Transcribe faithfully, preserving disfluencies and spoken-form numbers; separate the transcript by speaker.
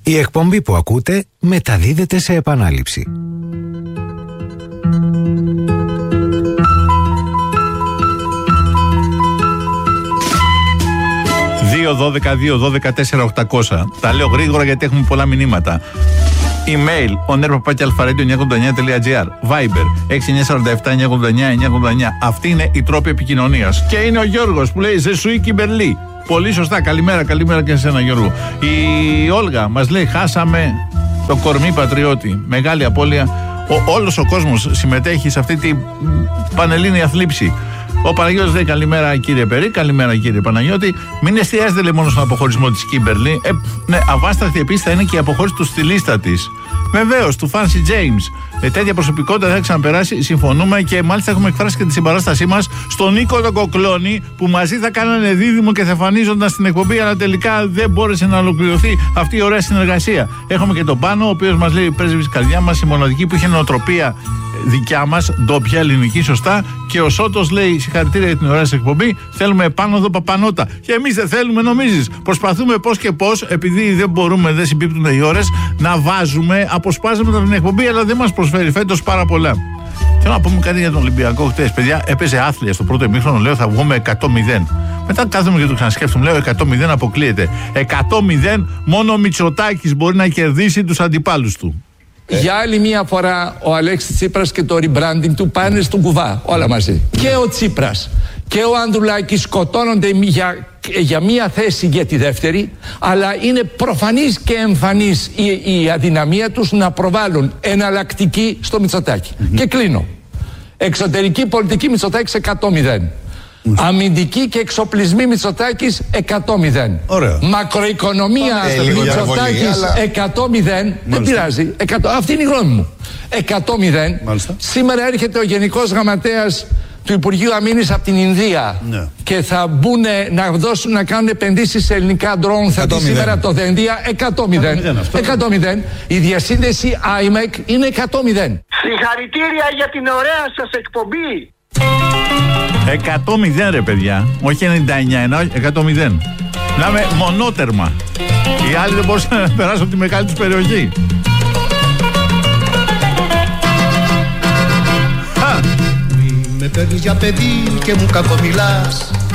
Speaker 1: Η εκπομπή που ακούτε μεταδίδεται σε επανάληψη.
Speaker 2: δύο δώδεκα δύο δώδεκα τέσσερα οκτακόσια. Τα λέω γρήγορα γιατί έχουμε πολλά μηνύματα. Email onerpapaki-alpha-radio εννιακόσια ογδόντα εννιά τελεία τζι άρ. Viber έξι εννιά τέσσερα επτά εννιακόσια ογδόντα εννιά εννιακόσια ογδόντα εννιά. Αυτή είναι η τρόπη επικοινωνίας. Και είναι ο Γιώργος που λέει Ζεσουή Κιμπερλή. Πολύ σωστά. Καλημέρα, καλημέρα και σε ένα Γιώργο. Η Όλγα μας λέει χάσαμε το κορμί πατριώτη. Μεγάλη απώλεια. Ο, όλος ο κόσμος συμμετέχει σε αυτή την πανελλήνια θλίψη. Ο Παναγιώτης λέει καλημέρα κύριε Περί, καλημέρα κύριε Παναγιώτη. Μην εστιάζετε λέει μόνο στον αποχωρισμό της Κίμπερλι. Ε, ναι, αβάσταχτη επίσης θα είναι και η αποχώρηση του στυλίστα της. Βεβαίως, του Φάνσι Τζέιμς. Ε, τέτοια προσωπικότητα δεν θα ξαναπεράσει, συμφωνούμε και μάλιστα έχουμε εκφράσει και τη συμπαράστασή μας στον Νίκο τον Κοκλώνη που μαζί θα κάνανε δίδυμο και θα εμφανίζονταν στην εκπομπή, αλλά τελικά δεν μπόρεσε να ολοκληρωθεί αυτή η ωραία συνεργασία. Έχουμε και τον Πάνο, ο οποίος μας λέει πρέσβης καρδιά μας, η μοναδική που είχε νοοτροπία δικιά μας, ντόπια, ελληνική, σωστά. Και ο Σώτος λέει συγχαρητήρια για την ωραία σας εκπομπή. Θέλουμε επάνω εδώ παπανότα. Και εμείς δεν θέλουμε, νομίζεις. Προσπαθούμε πώς και πώς, επειδή δεν μπορούμε, δεν συμπίπτουν οι ώρες, να βάζουμε αποσπάσματα την εκπομπή, αλλά δεν μας προσφέρει φέτος πάρα πολλά. Θέλω να πούμε κάτι για τον Ολυμπιακό χτες. Παιδιά, έπαιζε άθλια στο πρώτο ημίχρονο, λέω θα βγούμε εκατό μηδέν. Μετά κάθομαι και το ξανασκέφτομαι, λέω εκατό μηδέν αποκλείεται. εκατό μηδέν μόνο ο Μητσοτάκης μπορεί να κερδίσει τους αντιπάλους του.
Speaker 3: Ε. Για άλλη μία φορά ο Αλέξης Τσίπρας και το rebranding του πάνε στον κουβά όλα μαζί. Και ο Τσίπρας και ο Ανδρουλάκης σκοτώνονται για, για μία θέση για τη δεύτερη, αλλά είναι προφανής και εμφανής η, η αδυναμία τους να προβάλλουν εναλλακτική στο Μητσοτάκη. Mm-hmm. Και κλείνω. Εξωτερική πολιτική Μητσοτάκης εκατό μηδέν. Αμυντική και εξοπλισμοί Μητσοτάκης εκατό μηδέν. Ωραία. Μακροοικονομία ε, Μητσοτάκης εκατό μηδέν. Δεν πειράζει. εκατό. Αυτή είναι η γνώμη μου. εκατό μηδέν. Μάλιστα. Σήμερα έρχεται ο Γενικός Γραμματέας του Υπουργείου Αμήνης από την Ινδία, ναι, και θα μπουν να δώσουν να κάνουν επενδύσεις σε ελληνικά ντρόουν. Θα δει σήμερα το Δένδια εκατό μηδέν. εκατό μηδέν. Η διασύνδεση άι εμ ι κ είναι εκατό μηδέν.
Speaker 4: Συγχαρητήρια για την ωραία σας εκπομπή.
Speaker 2: εκατό μηδέν ρε παιδιά, όχι ενενήντα εννιά, ενώ εκατό μηδέν. Μιλάμε μονότερμα. Οι άλλοι δεν μπορούσαν να περάσουν από τη μεγάλη τους περιοχή.
Speaker 5: Με παίρνεις για παιδί και μου κακομιλάς.